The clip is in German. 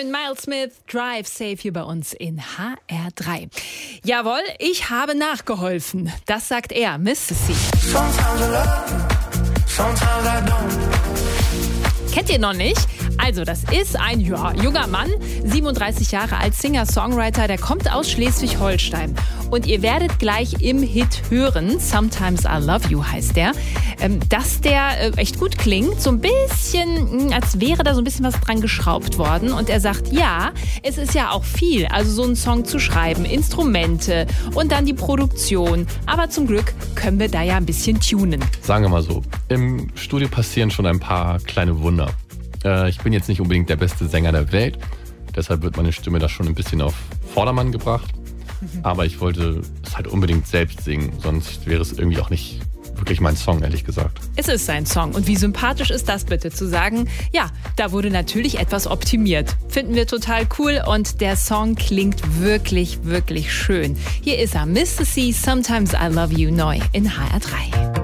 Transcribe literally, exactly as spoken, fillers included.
neun, Miles Smith, Drive Safe hier bei uns in H R drei. Jawohl, ich habe nachgeholfen. Das sagt er, Mississippi. Kennt ihr noch nicht? Also, das ist ein ja, junger Mann, siebenunddreißig Jahre alt, Singer-Songwriter, der kommt aus Schleswig-Holstein. Und ihr werdet gleich im Hit hören, Sometimes I Love You heißt der, ähm, dass der äh, echt gut klingt, so ein bisschen, mh, als wäre da so ein bisschen was dran geschraubt worden. Und er sagt, ja, es ist ja auch viel, also so einen Song zu schreiben, Instrumente und dann die Produktion. Aber zum Glück können wir da ja ein bisschen tunen. Sagen wir mal so, im Studio passieren schon ein paar kleine Wunder. Äh, ich bin jetzt nicht unbedingt der beste Sänger der Welt, deshalb wird meine Stimme da schon ein bisschen auf Vordermann gebracht. Mhm. Aber ich wollte es halt unbedingt selbst singen, sonst wäre es irgendwie auch nicht wirklich mein Song, ehrlich gesagt. Es ist sein Song. Und wie sympathisch ist das bitte, zu sagen, ja, da wurde natürlich etwas optimiert. Finden wir total cool und der Song klingt wirklich, wirklich schön. Hier ist er, Mississippi, Sometimes I Love You, neu in H R drei.